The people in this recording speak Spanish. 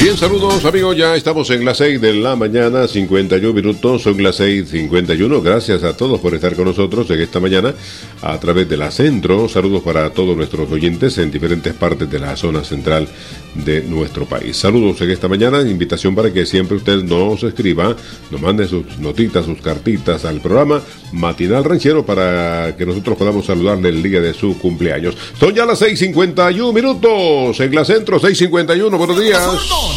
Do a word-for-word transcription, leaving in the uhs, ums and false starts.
Bien, saludos amigos, ya estamos en las seis de la mañana, cincuenta y uno minutos, son las seis cincuenta y uno. Gracias a todos por estar con nosotros en esta mañana a través de la Centro. Saludos para todos nuestros oyentes en diferentes partes de la zona central de nuestro país. Saludos en esta mañana, invitación para que siempre usted nos escriba, nos mande sus notitas, sus cartitas al programa Matinal Ranchero para que nosotros podamos saludarle el día de su cumpleaños. Son ya las seis cincuenta y uno minutos en la Centro, seis cincuenta y uno, buenos días.